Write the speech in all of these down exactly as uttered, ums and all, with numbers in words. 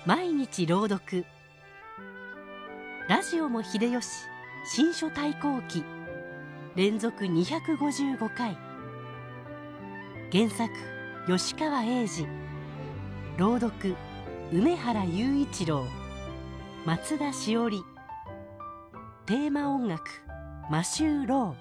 毎日朗読。ラジオも秀吉、新書対抗記連続にひゃくごじゅうごかい。原作吉川英治、朗読梅原雄一郎、松田しおり。テーマ音楽マシュー・ロ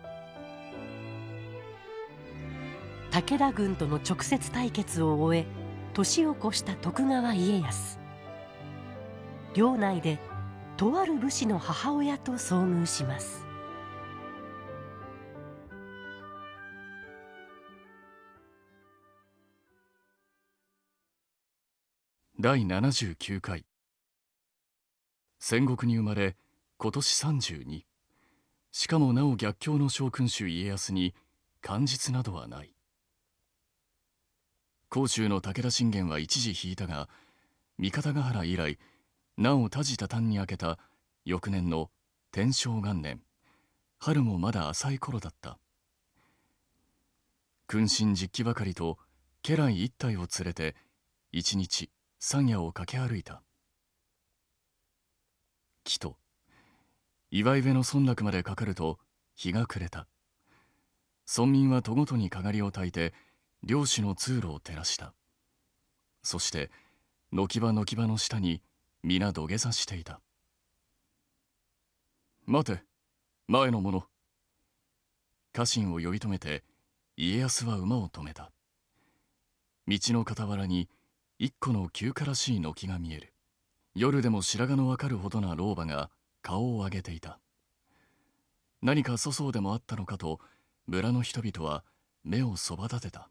ー。武田軍との直接対決を終え年を越した徳川家康。領内でとある武士の母親と遭遇します。 だいななじゅうきゅうかい。戦国に生まれ今年さんじゅうに。しかもなお逆境の将軍主家康に奸実などはない。甲州の武田信玄は一時引いたが、三方ヶ原以来なお多事多端に明けた翌年の天正元年、春もまだ浅い頃だった。君臣十騎ばかりと家来一体を連れて一日山野を駆け歩いた。木と岩井辺の村落までかかると日が暮れた。村民は戸ごとにかがりを焚いて漁師の通路を照らした。そして軒場軒場の下に皆土下座していた。待て、前の者。家臣を呼び止めて家康は馬を止めた。道の傍らに一個の旧家らしい軒が見える。夜でも白髪のわかるほどな老婆が顔を上げていた。何か粗相でもあったのかと村の人々は目をそば立てた。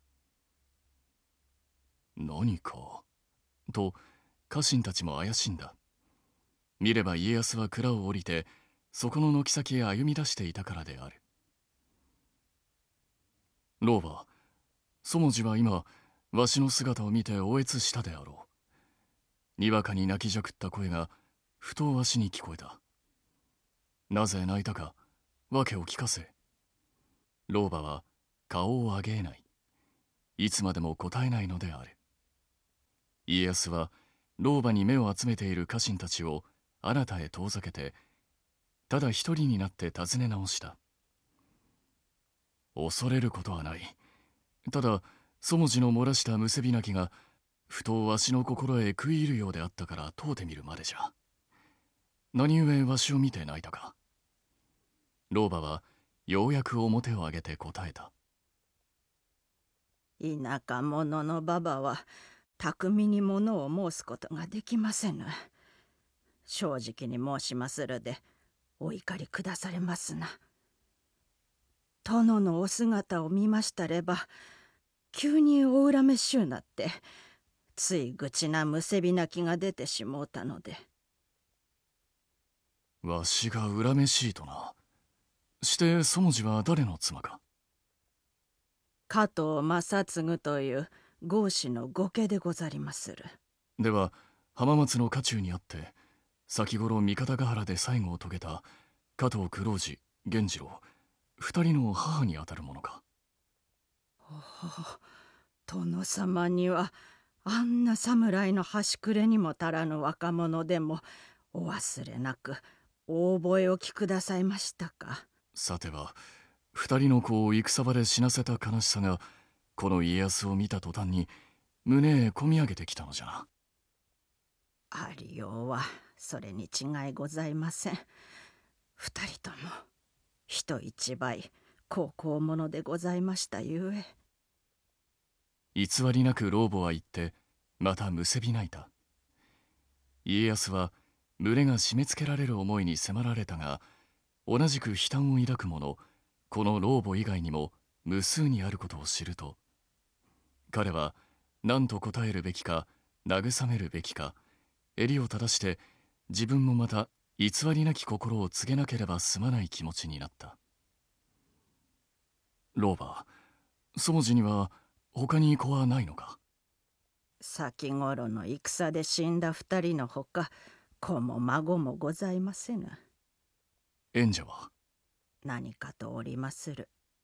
何かと家臣たちも怪しんだ。見れば家康は蔵を降りてそこの軒先へ歩み出していたからである。老婆、そもじは今わしの姿を見ておえつしたであろう。にわかに泣きじゃくった声がふとわしに聞こえた。なぜ泣いたか訳を聞かせ。老婆は顔を上げえない。いつまでも答えないのである。家康は老婆に目を集めている家臣たちをあなたへ遠ざけて、ただ一人になって尋ね直した。恐れることはない。ただそもじの漏らしたむせび泣きがふとわしの心へ食い入るようであったから問うてみるまでじゃ。何故わしを見て泣いたか。老婆はようやく面を上げて答えた。 田舎者のババは巧みに物を申すことができませぬ。正直に申しまするでお怒り下されますな。殿のお姿を見ましたれば急にお恨めしゅうなってつい愚痴なむせび泣きが出てしもうたので。 わしが恨めしいとな。してそもじは誰の妻か。 加藤正嗣という豪士の御家でござりまする。 では浜松の家中にあって先頃三方ヶ原で最後を遂げた加藤九郎次源次郎二人の母にあたるものか。 おお、殿様にはあんな侍の端くれにも足らぬ若者でもお忘れなくお覚えおきくださいましたか。 さては二人の子を戦場で死なせた悲しさがこの家康を見た途端に胸へこみ上げてきたのじゃな。 ありようはそれに違いございません。二人とも人一倍孝行者でございましたゆえ。 偽りなく老母は言ってまたむせび泣いた。家康は胸が締め付けられる思いに迫られたが、同じく悲嘆を抱く者この老母以外にも無数にあることを知ると、彼は何と答えるべきか慰めるべきか襟を正して自分もまた偽りなき心を告げなければ済まない気持ちになった。老婆、そもじには他に子はないのか。 先頃の戦で死んだ二人のほか子も孫もございませぬ。 縁者は何かとおりまする。